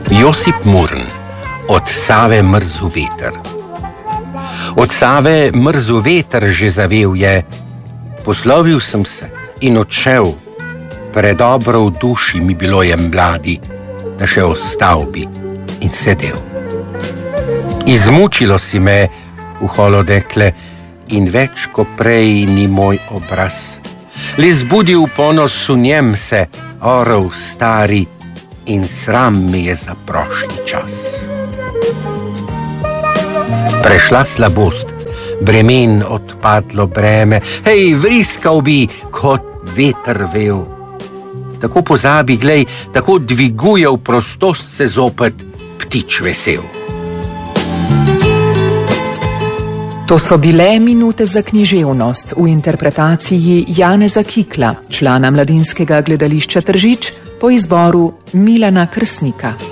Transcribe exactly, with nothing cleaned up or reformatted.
Josip Murn, Od Save mrzu veter. Od Save mrzu veter že zavel je, poslovil sem se in odšel, predobro v duši mi bilo je mladi, da še ostal bi in sedel. Izmučilo si me, uholo dekle, in več ko prej ni moj obraz. Le zbudil ponos v njem se, orel stari, in sram me je za prošli čas. Prešla slabost, bremen odpadlo breme, hej, vriskal bi, kot veter vel. Tako pozabi, glej, tako dviguje v prostost se zopet ptič vesel. To so bile minute za književnost v interpretaciji Janeza Kikla, člana Mladinskega gledališča Tržič, po izboru Milana Krsnika.